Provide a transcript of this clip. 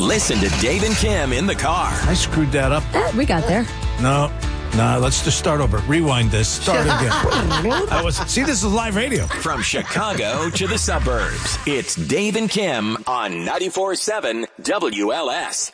Listen to Dave and Kim in the car. I screwed that up. We got there. No, let's just start over. Rewind this. Start again. See, this is live radio. From Chicago to the suburbs, it's Dave and Kim on 94.7 WLS.